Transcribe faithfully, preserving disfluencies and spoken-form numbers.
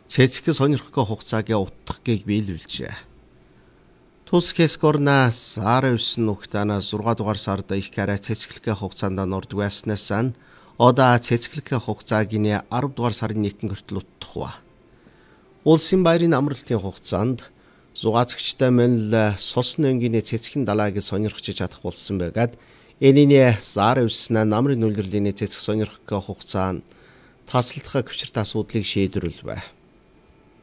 цэцэг сонирхохтой хугацаагийн утгаыг биелүүлжээ. Тус Хескорнаас арвс нүхтана зургаадугаар дугаар сард их караа цэцгэлэхээ хугацаанд норд байснаас нь одоо цэцгэлэхээ хугацаагийн арав дугаар сарын нэгэн хүртэл утгах ба. Улсын баярын амралтын хугацаанд зугаацагчтай мөн л сусны өнгийн цэцгийн далайг сонирхож чадах болсон байгаад энэний арвс намрын үлрэлийн цэцэг сонирхохтой хугацаа нь тасалдах хүчирт асуудлыг шийдвэрлэв.